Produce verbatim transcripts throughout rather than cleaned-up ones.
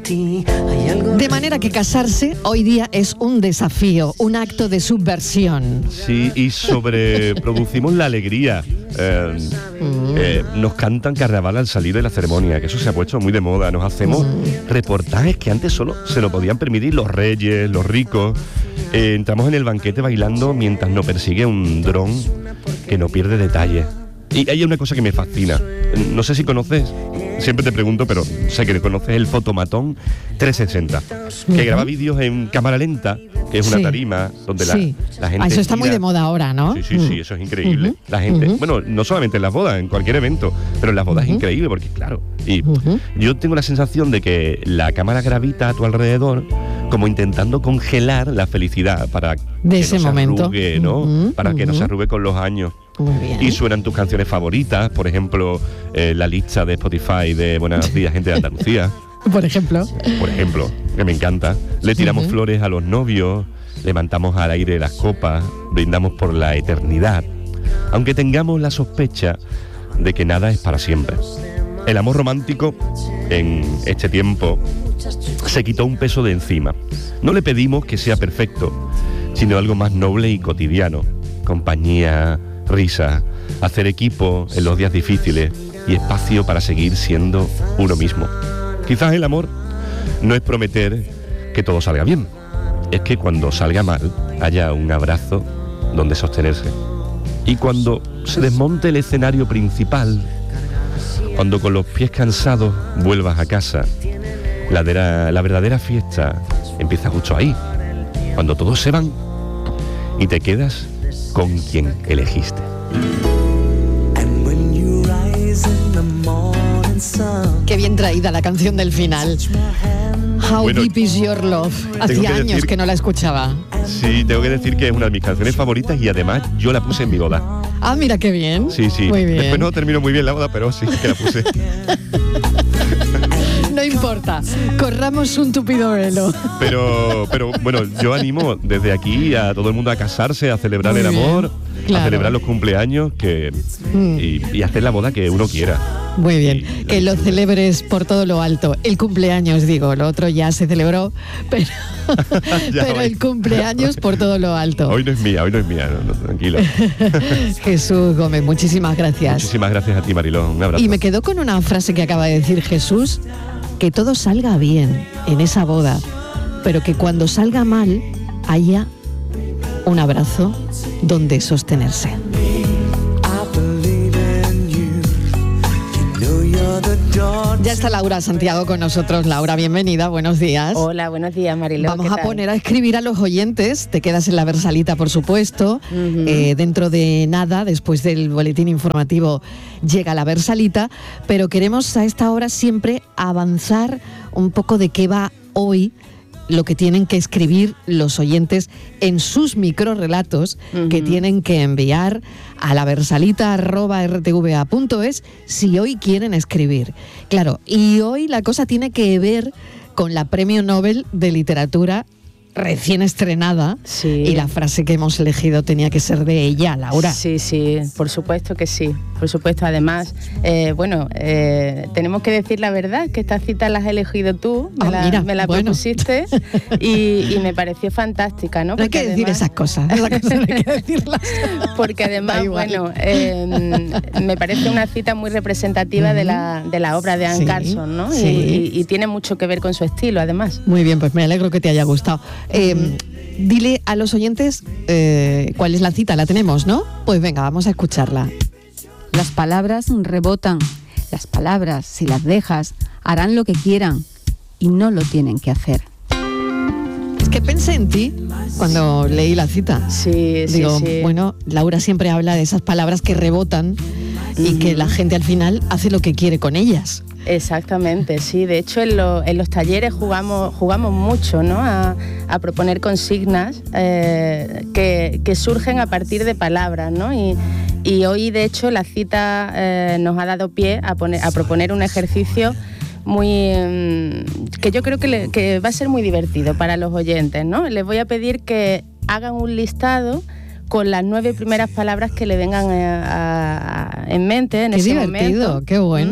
ti. Hay algo De manera que casarse hoy día es un desafío, un acto de subversión. Sí, y sobreproducimos la alegría. Eh, Mm. eh, nos cantan carnaval al salir de la ceremonia, que eso se ha puesto muy de moda. Nos hacemos Mm. reportajes que antes solo se lo podían permitir los reyes, los ricos. Eh, entramos en el banquete bailando mientras nos persigue un dron que no pierde detalle. Y hay una cosa que me fascina. No sé si conoces, siempre te pregunto, pero sé que conoces el Fotomatón trescientos sesenta, que Ujú. graba vídeos en cámara lenta, que es una Sí. tarima donde la, Sí. la gente Ah, eso está muy gira. de moda ahora, ¿no? Sí, sí, sí, eso es increíble. Ujú. La gente, Ujú. bueno, no solamente en las bodas, en cualquier evento, pero en las bodas Ujú. es increíble porque, claro, y Ujú. yo tengo la sensación de que la cámara gravita a tu alrededor, como intentando congelar la felicidad para De que ese no se momento. arrugue, ¿no? Ujú, Para que no ujú. se arrugue con los años. Muy bien. Y suenan tus canciones favoritas, por ejemplo, eh, la lista de Spotify de Buenos días, gente de Andalucía, Por ejemplo. por ejemplo, que me encanta. Le tiramos Ujú. flores a los novios, levantamos al aire las copas, brindamos por la eternidad, aunque tengamos la sospecha de que nada es para siempre. El amor romántico, en este tiempo, se quitó un peso de encima. No le pedimos que sea perfecto, sino algo más noble y cotidiano. Compañía, risa, hacer equipo en los días difíciles y espacio para seguir siendo uno mismo. Quizás el amor no es prometer que todo salga bien, es que cuando salga mal haya un abrazo donde sostenerse. Y cuando se desmonte el escenario principal, cuando con los pies cansados vuelvas a casa, la, vera- la verdadera fiesta empieza justo ahí, cuando todos se van y te quedas con quien elegiste. And when you rise in the morning sun, Qué bien traída la canción del final. How Bueno, deep is your love. tengo Hacía que años decir- que no la escuchaba. Sí, tengo que decir que es una de mis canciones favoritas y además yo la puse en mi boda. Ah, mira qué bien. Sí, sí. Muy bien. Después no terminó muy bien la boda, pero sí que la puse. No importa. Corramos un tupido velo. Pero, pero bueno, yo animo desde aquí a todo el mundo a casarse, a celebrar Muy el bien, amor, claro. a celebrar los cumpleaños que, Mm. y, y hacer la boda que uno quiera. Muy bien, Y- que lo celebres por todo lo alto. El cumpleaños, digo, lo otro ya se celebró, pero, Ya, pero hoy. el cumpleaños por todo lo alto. Hoy no es mía, hoy no es mía, no, no, tranquila. Jesús Gómez, muchísimas gracias. Muchísimas gracias a ti, Mariló. Un abrazo. Y me quedo con una frase que acaba de decir Jesús, que todo salga bien en esa boda, pero que cuando salga mal haya un abrazo donde sostenerse. I believe in you. You know you're the dawn. Ya está Laura Santiago con nosotros. Laura, bienvenida, buenos días. Hola, buenos días, Mariló. Vamos ¿qué a tal? poner a escribir a los oyentes. Te quedas en la Versalita, por supuesto. Ujú. Eh, dentro de nada, después del boletín informativo, llega la Versalita. Pero queremos a esta hora siempre avanzar un poco de qué va hoy lo que tienen que escribir los oyentes en sus microrrelatos que Ujú. tienen que enviar a la versalita arroba r t v a punto es si hoy quieren escribir. Claro, y hoy la cosa tiene que ver con la Premio Nobel de Literatura recién estrenada. Sí. Y la frase que hemos elegido tenía que ser de ella, Laura. Sí, sí, por supuesto que sí, por supuesto. Además, eh, bueno, eh, tenemos que decir la verdad, que esta cita la has elegido tú, me Ah, la, mira, me la bueno. propusiste y, y me pareció fantástica, ¿no? No hay que Porque decir además- esas cosas, esas cosas no hay que decirlas. Porque además, Da igual. bueno, eh, me parece una cita muy representativa de, la, de la obra de Anne Sí, Carson, ¿no? Y- sí. Y, y tiene mucho que ver con su estilo, además. Muy bien, pues me alegro que te haya gustado. Eh, dile a los oyentes eh, cuál es la cita, la tenemos, ¿no? Pues venga, vamos a escucharla. Las palabras rebotan. Las palabras, si las dejas, harán lo que quieran y no lo tienen que hacer. Es que pensé en ti cuando leí la cita. Sí, sí, Digo, sí. bueno, Laura siempre habla de esas palabras que rebotan y que la gente al final hace lo que quiere con ellas. Exactamente, sí. De hecho, en, lo- en los talleres jugamos, jugamos mucho, ¿no? A, a proponer consignas eh, que, que surgen a partir de palabras, ¿no? Y, y hoy, de hecho, la cita eh, nos ha dado pie a, poner, a proponer un ejercicio muy mm, que yo creo que, le- que va a ser muy divertido para los oyentes, ¿no? Les voy a pedir que hagan un listado con las nueve primeras palabras que le vengan eh, a- a- en mente en Qué ese divertido, momento. qué bueno. ¿Mm?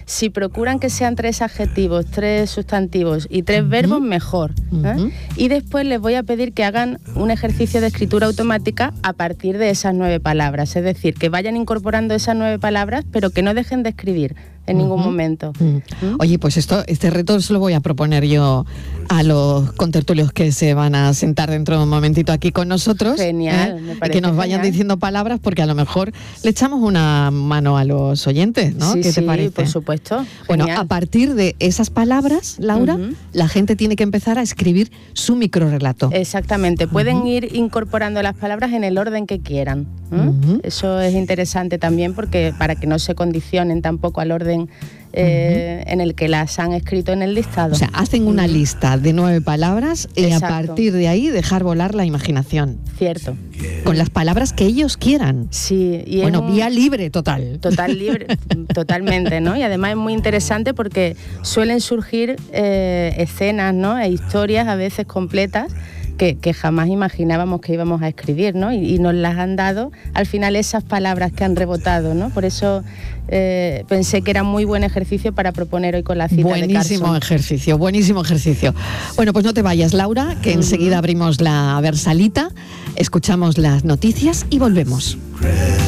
Si procuran que sean tres adjetivos, tres sustantivos y tres uh-huh. verbos, mejor. ¿eh? Uh-huh. Y después les voy a pedir que hagan un ejercicio de escritura automática a partir de esas nueve palabras. Es decir, que vayan incorporando esas nueve palabras, pero que no dejen de escribir en uh-huh. ningún momento. Uh-huh. ¿Mm? Oye, pues esto, este reto se lo voy a proponer yo a los contertulios que se van a sentar dentro de un momentito aquí con nosotros. Genial, ¿eh? me parece y que nos vayan genial. diciendo palabras, porque a lo mejor le echamos una mano a los oyentes, ¿no? Sí, ¿Qué te sí, parece? por supuesto. Bueno, Genial. a partir de esas palabras, Laura, uh-huh. la gente tiene que empezar a escribir su microrrelato. Exactamente. Pueden uh-huh. ir incorporando las palabras en el orden que quieran. ¿eh? Uh-huh. Eso es interesante también, porque para que no se condicionen tampoco al orden Eh, uh-huh. en el que las han escrito en el listado. O sea, hacen una uh-huh. lista de nueve palabras y Exacto. a partir de ahí dejar volar la imaginación. Cierto. Con las palabras que ellos quieran. Sí. Y bueno, un... vía libre total. Total libre, totalmente, ¿no? Y además es muy interesante porque suelen surgir eh, escenas, ¿no? E historias a veces completas Que, que jamás imaginábamos que íbamos a escribir, ¿no? Y, y nos las han dado al final esas palabras que han rebotado, ¿no? Por eso eh, pensé que era muy buen ejercicio para proponer hoy con la cita buenísimo de Carson. Buenísimo ejercicio, buenísimo ejercicio. Bueno, pues no te vayas, Laura, que uh-huh. enseguida abrimos la Versalita, escuchamos las noticias y volvemos.